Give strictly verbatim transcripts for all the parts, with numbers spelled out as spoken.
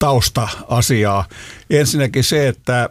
tausta-asiaa. Ensinnäkin se, että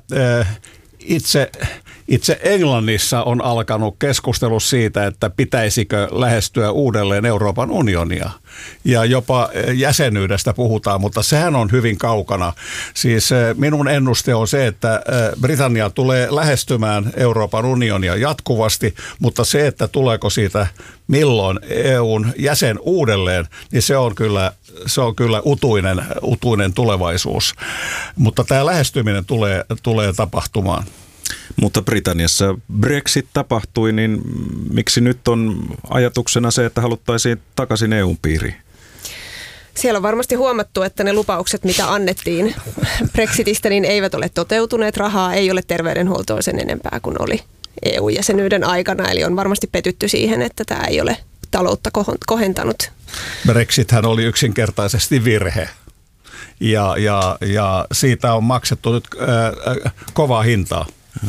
itse, itse Englannissa on alkanut keskustelu siitä, että pitäisikö lähestyä uudelleen Euroopan unionia. Ja jopa jäsenyydestä puhutaan, mutta sehän on hyvin kaukana. Siis minun ennuste on se, että Britannia tulee lähestymään Euroopan unionia jatkuvasti, mutta se, että tuleeko siitä milloin E U:n jäsen uudelleen, niin se on kyllä, se on kyllä utuinen, utuinen tulevaisuus. Mutta tämä lähestyminen tulee, tulee tapahtumaan. Mutta Britanniassa Brexit tapahtui, niin miksi nyt on ajatuksena se, että haluttaisiin takaisin E U:n piiriin? Siellä on varmasti huomattu, että ne lupaukset, mitä annettiin Brexitistä, niin eivät ole toteutuneet. Rahaa ei ole terveydenhuoltoon sen enempää kuin oli E U-jäsenyyden aikana. Eli on varmasti petytty siihen, että tämä ei ole taloutta kohentanut. Brexithän oli yksinkertaisesti virhe. Ja, ja, ja siitä on maksettu nyt äh, kovaa hintaa.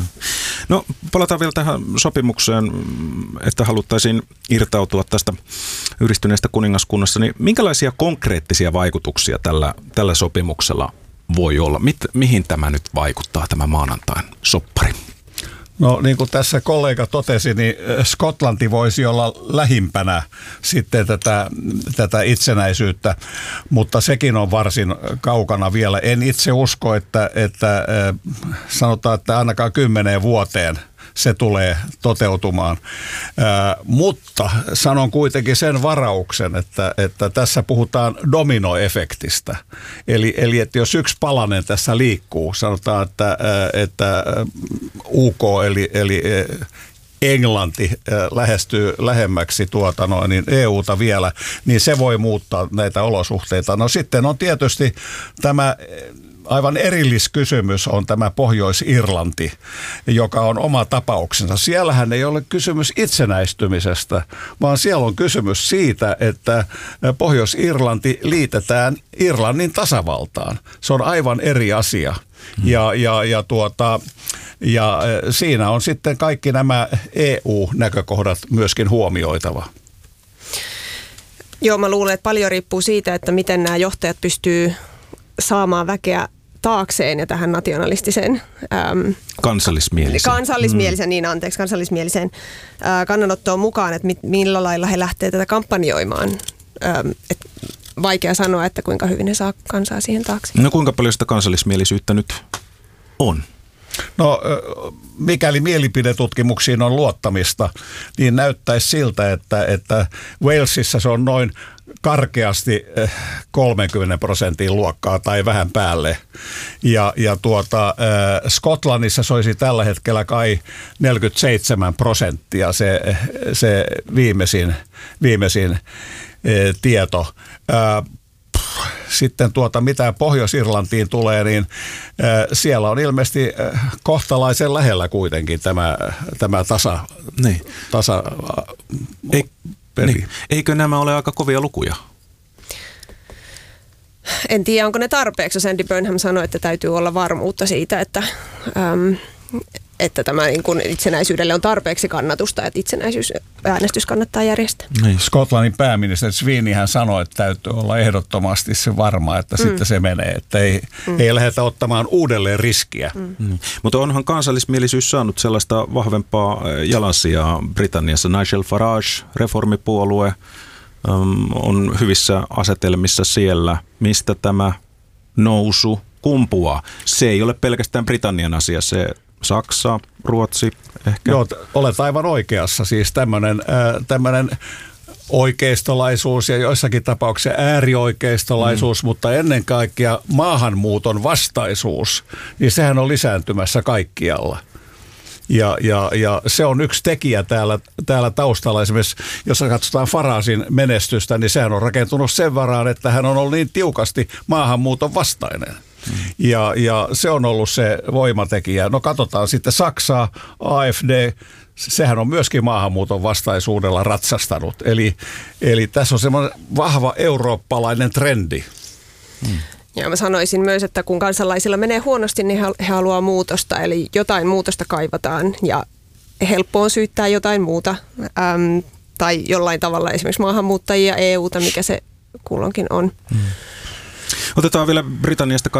No palataan vielä tähän sopimukseen, että haluttaisiin irtautua tästä yhdistyneestä kuningaskunnasta. Niin minkälaisia konkreettisia vaikutuksia tällä, tällä sopimuksella voi olla? Mit, mihin tämä nyt vaikuttaa, tämä maanantain soppari? No niin kuin tässä kollega totesi, niin Skotlanti voisi olla lähimpänä sitten tätä, tätä itsenäisyyttä, mutta sekin on varsin kaukana vielä. En itse usko, että, että sanotaan, että ainakaan kymmeneen vuoteen se tulee toteutumaan. Ää, mutta sanon kuitenkin sen varauksen, että, että tässä puhutaan dominoefektistä. Eli, eli että jos yksi palanen tässä liikkuu, sanotaan, että, että U K eli, eli Englanti lähestyy lähemmäksi tuota noin, niin E U:ta vielä, niin se voi muuttaa näitä olosuhteita. No sitten on tietysti tämä aivan erilliskysymys on tämä Pohjois-Irlanti, joka on oma tapauksensa. Siellähän ei ole kysymys itsenäistymisestä, vaan siellä on kysymys siitä, että Pohjois-Irlanti liitetään Irlannin tasavaltaan. Se on aivan eri asia. Ja, ja, ja, tuota, ja siinä on sitten kaikki nämä E U-näkökohdat myöskin huomioitava. Joo, mä luulen, että paljon riippuu siitä, että miten nämä johtajat pystyy saamaan väkeä taakseen ja tähän nationalistiseen äm, kansallismielisen, kansallismielisen mm. niin anteeksi, kansallismieliseen ää, kannanottoon mukaan, että mit, millä lailla he lähtee tätä kampanjoimaan. Äm, et vaikea sanoa, että kuinka hyvin he saa kansaa siihen taakse. No kuinka paljon sitä kansallismielisyyttä nyt on? No mikäli mielipidetutkimuksiin on luottamista, niin näyttäisi siltä, että, että Walesissa se on noin karkeasti kolmekymmentä prosentin luokkaa tai vähän päälle. Ja, ja tuota, äh, Skotlannissa se olisi tällä hetkellä kai neljäkymmentäseitsemän prosenttia se, se viimeisin, viimeisin äh, tieto. Äh, Sitten tuota, mitä Pohjois-Irlantiin tulee, niin äh, siellä on ilmeisesti äh, kohtalaisen lähellä kuitenkin tämä, tämä tasa, niin. tasa Ei, niin. Eikö nämä ole aika kovia lukuja? En tiedä, onko ne tarpeeksi. Sandy Burnham sanoi, että täytyy olla varmuutta siitä, että, äm, että tämä niin kuin itsenäisyydelle on tarpeeksi kannatusta, että itsenäisyysäänestys kannattaa järjestää. Niin. Skotlannin pääministeri Sweeneyhän sanoi, että täytyy olla ehdottomasti se varma, että mm. sitten se menee, että ei, mm. ei lähdetä ottamaan uudelleen riskiä. Mm. Mm. Mutta onhan kansallismielisyys saanut sellaista vahvempaa jalansijaa Britanniassa. Nigel Farage, reformipuolue, on hyvissä asetelmissa siellä, mistä tämä nousu kumpuaa. Se ei ole pelkästään Britannian asia, se Saksa, Ruotsi ehkä. Joo, olet aivan oikeassa. Siis tämmöinen äh, tämmöinen oikeistolaisuus ja joissakin tapauksissa äärioikeistolaisuus, mm. mutta ennen kaikkea maahanmuuton vastaisuus, niin sehän on lisääntymässä kaikkialla. Ja, ja, ja se on yksi tekijä täällä, täällä taustalla. Esimerkiksi jos katsotaan Faragein menestystä, niin sehän on rakentunut sen varaan, että hän on ollut niin tiukasti maahanmuuton vastainen. Mm. Ja, ja se on ollut se voimatekijä. No katsotaan sitten Saksaa, A F D, sehän on myöskin maahanmuuton vastaisuudella ratsastanut. Eli, eli tässä on semmoinen vahva eurooppalainen trendi. Mm. Ja mä sanoisin myös, että kun kansalaisilla menee huonosti, niin he haluaa muutosta. Eli jotain muutosta kaivataan ja helppo on syyttää jotain muuta. Äm, tai jollain tavalla esimerkiksi maahanmuuttajia, E U:ta, mikä se kulloinkin on. Hmm. Otetaan vielä Britanniasta